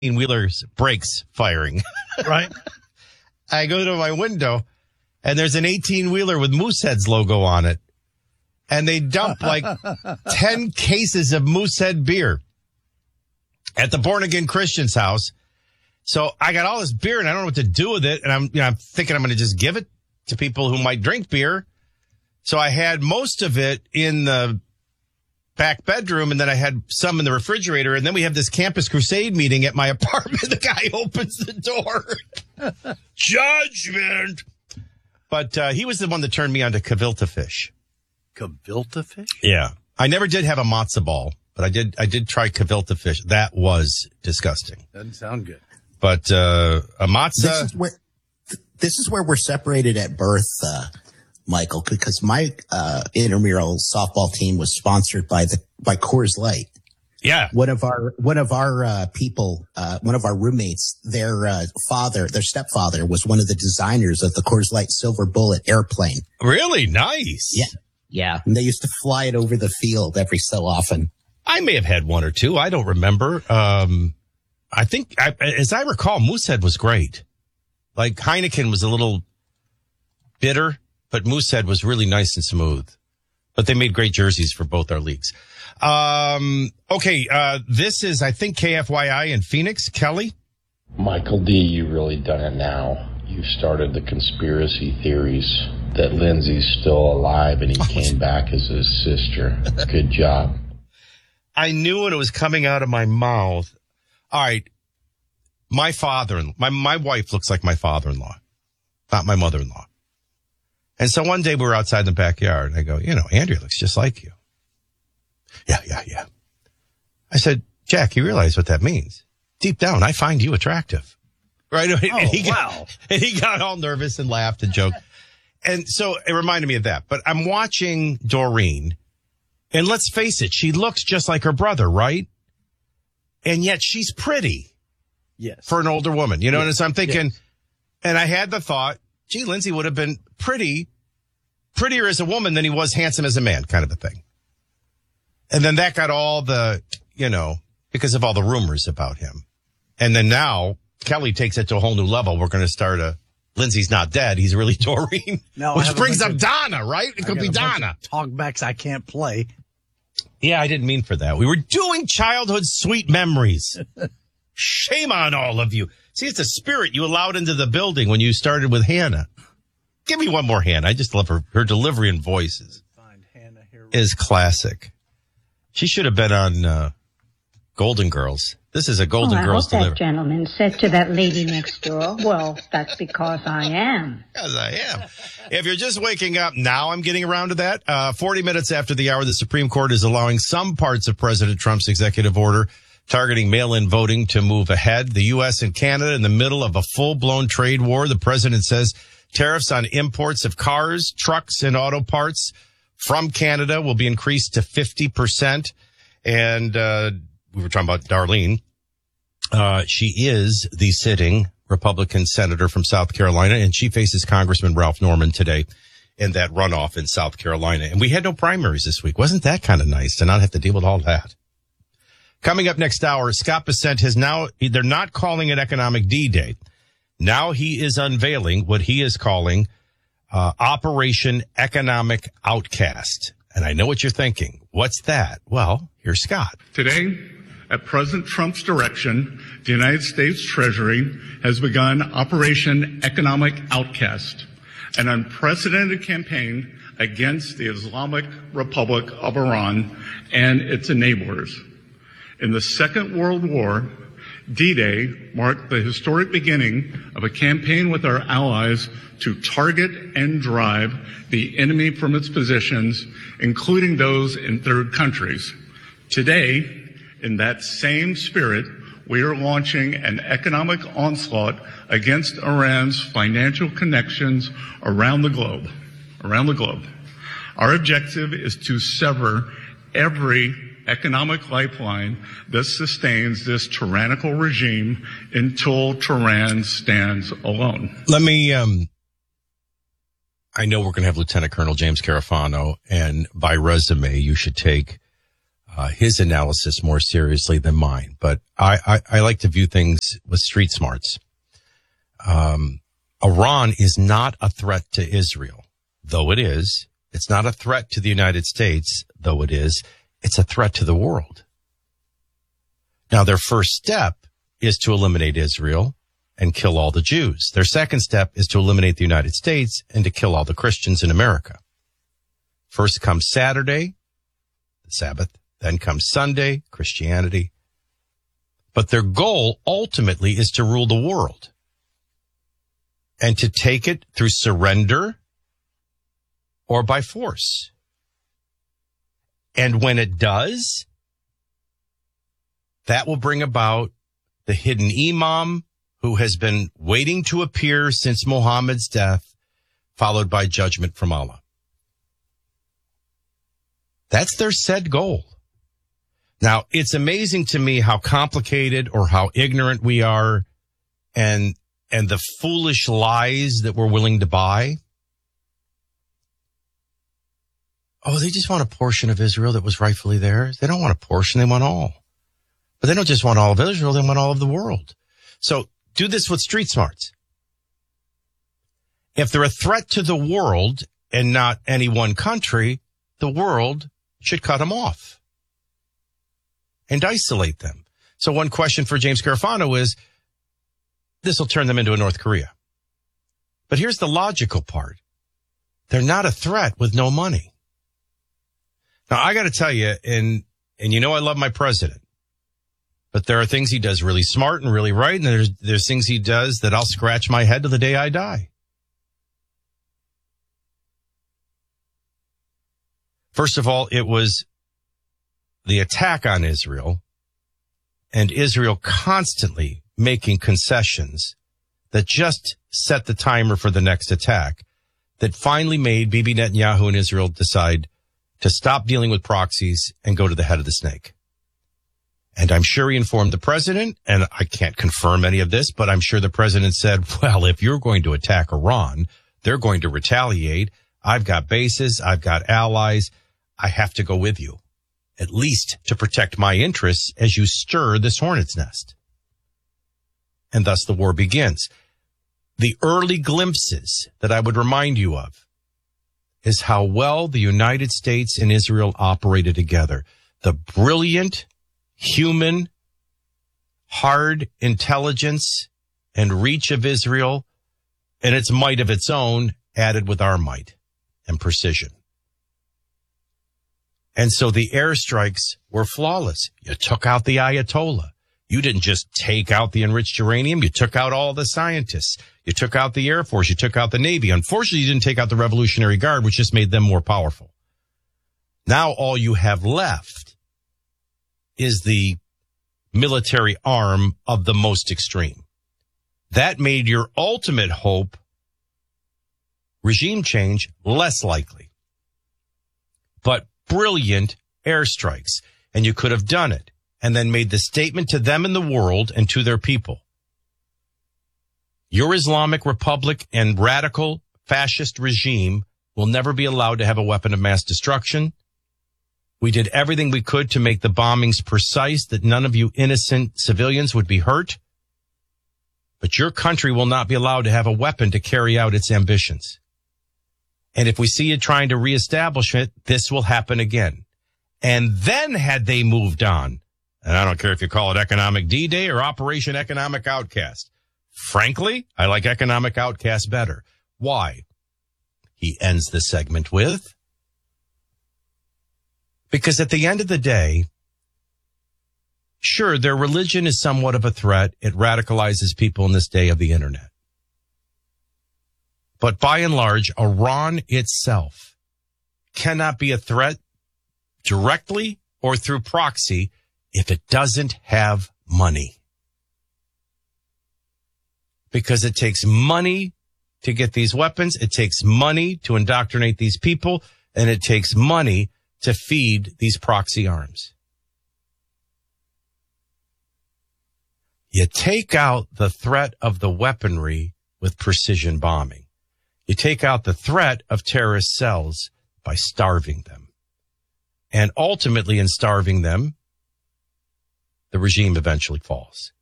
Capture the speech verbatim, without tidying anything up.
eighteen-wheeler's brakes firing. Right. I go to my window, and there's an eighteen-wheeler with Moosehead's logo on it. And they dump like ten cases of Moosehead beer at the Born Again Christian's house. So I got all this beer, and I don't know what to do with it. And I'm, you know, I'm thinking I'm going to just give it to people who might drink beer. So I had most of it in the back bedroom, and then I had some in the refrigerator. And then we have this Campus Crusade meeting at my apartment. The guy opens the door. Judgment. But uh, he was the one that turned me on to Cavilta fish. Cavilta fish? Yeah. I never did have a matzo ball, but I did I did try Cavilta fish. That was disgusting. Doesn't sound good. But uh, a matzo... This is where, this is where we're separated at birth, uh, Michael, because my uh, intramural softball team was sponsored by the by Coors Light. Yeah. One of our one of our uh, people, uh, one of our roommates, their uh, father, their stepfather was one of the designers of the Coors Light Silver Bullet airplane. Really? Nice. Yeah. Yeah. And they used to fly it over the field every so often. I may have had one or two. I don't remember. Um, I think, I, as I recall, Moosehead was great. Like Heineken was a little bitter, but Moosehead was really nice and smooth. But they made great jerseys for both our leagues. Um, okay, uh, this is, I think, K F Y I in Phoenix. Kelly? Michael D., you really done it now. You started the conspiracy theories that Lindsay's still alive and he came back as his sister. Good job. I knew when it was coming out of my mouth. All right. My father, my, my wife looks like my father-in-law, not my mother-in-law. And so one day we were outside in the backyard and I go, you know, Andrea looks just like you. Yeah, yeah, yeah. I said, Jack, you realize what that means? Deep down, I find you attractive. Right? Oh, and he got, wow. And he got all nervous and laughed and joked. And so it reminded me of that. But I'm watching Doreen, and let's face it, she looks just like her brother, right? And yet she's pretty. Yes. For an older woman. You know, yes. and so I'm thinking, yes. And I had the thought, gee, Lindsay would have been pretty, prettier as a woman than he was handsome as a man, kind of a thing. And then that got all the, you know, because of all the rumors about him. And then now Kelly takes it to a whole new level. We're going to start a, Lindsay's not dead. He's really Doreen. No, which brings up of, Donna, right? It could be Donna. Talkbacks I can't play. Yeah, I didn't mean for that. We were doing childhood sweet memories. Shame on all of you. See, it's a spirit you allowed into the building when you started with Hannah. Give me one more Hannah. I just love her. Her delivery and voices Find Hannah here. is classic. She should have been on uh, Golden Girls. This is a Golden oh, Girls delivery. I hope that gentleman said to that lady next door, well, that's because I am. Because I am. If you're just waking up, now I'm getting around to that. Uh, forty minutes after the hour, the Supreme Court is allowing some parts of President Trump's executive order targeting mail-in voting to move ahead. The U S and Canada in the middle of a full-blown trade war. The president says tariffs on imports of cars, trucks, and auto parts from Canada will be increased to fifty percent. And uh we were talking about Darlene. Uh she is the sitting Republican senator from South Carolina, and she faces Congressman Ralph Norman today in that runoff in South Carolina. And we had no primaries this week. Wasn't that kind of nice to not have to deal with all that? Coming up next hour, Scott Bessent has now, they're not calling it Economic D-Day. Now he is unveiling what he is calling uh, Operation Economic Outcast. And I know what you're thinking. What's that? Well, here's Scott. Today, at President Trump's direction, the United States Treasury has begun Operation Economic Outcast, an unprecedented campaign against the Islamic Republic of Iran and its enablers. In the Second World War, D-Day marked the historic beginning of a campaign with our allies to target and drive the enemy from its positions, including those in third countries. Today, in that same spirit, we are launching an economic onslaught against Iran's financial connections around the globe. Around the globe. Our objective is to sever every economic lifeline that sustains this tyrannical regime until Tehran stands alone. Let me, um, I know we're going to have Lieutenant Colonel James Carafano, and by resume, you should take uh, his analysis more seriously than mine, but I, I, I like to view things with street smarts. Um, Iran is not a threat to Israel, though it is. It's not a threat to the United States, though it is. It's a threat to the world. Now, their first step is to eliminate Israel and kill all the Jews. Their second step is to eliminate the United States and to kill all the Christians in America. First comes Saturday, the Sabbath, then comes Sunday, Christianity. But their goal ultimately is to rule the world and to take it through surrender or by force. And when it does, that will bring about the hidden imam who has been waiting to appear since Muhammad's death, followed by judgment from Allah. That's their said goal. Now, it's amazing to me how complicated or how ignorant we are and and the foolish lies that we're willing to buy. Oh, they just want a portion of Israel that was rightfully theirs. They don't want a portion, they want all. But they don't just want all of Israel, they want all of the world. So do this with street smarts. If they're a threat to the world and not any one country, the world should cut them off and isolate them. So one question for James Garofano is, this will turn them into a North Korea. But here's the logical part. They're not a threat with no money. Now, I got to tell you, and and you know I love my president, but there are things he does really smart and really right, and there's there's things he does that I'll scratch my head to the day I die. First of all, it was the attack on Israel and Israel constantly making concessions that just set the timer for the next attack that finally made Bibi Netanyahu and Israel decide to stop dealing with proxies and go to the head of the snake. And I'm sure he informed the president, and I can't confirm any of this, but I'm sure the president said, well, if you're going to attack Iran, they're going to retaliate. I've got bases. I've got allies. I have to go with you, at least to protect my interests as you stir this hornet's nest. And thus the war begins. The early glimpses that I would remind you of is how well the United States and Israel operated together. The brilliant, human, hard intelligence and reach of Israel and its might of its own added with our might and precision. And so the airstrikes were flawless. You took out the Ayatollah. You didn't just take out the enriched uranium. You took out all the scientists. You took out the Air Force. You took out the Navy. Unfortunately, you didn't take out the Revolutionary Guard, which just made them more powerful. Now all you have left is the military arm of the most extreme. That made your ultimate hope, regime change, less likely. But brilliant airstrikes, and you could have done it and then made the statement to them in the world and to their people. Your Islamic Republic and radical fascist regime will never be allowed to have a weapon of mass destruction. We did everything we could to make the bombings precise that none of you innocent civilians would be hurt. But your country will not be allowed to have a weapon to carry out its ambitions. And if we see you trying to reestablish it, this will happen again. And then had they moved on, and I don't care if you call it Economic D-Day or Operation Economic Outcast. Frankly, I like Economic Outcast better. Why? He ends the segment with, because at the end of the day, sure, their religion is somewhat of a threat. It radicalizes people in this day of the internet. But by and large, Iran itself cannot be a threat directly or through proxy if it doesn't have money. Because it takes money to get these weapons, it takes money to indoctrinate these people, and it takes money to feed these proxy arms. You take out the threat of the weaponry with precision bombing. You take out the threat of terrorist cells by starving them. And ultimately, in starving them, the regime eventually falls.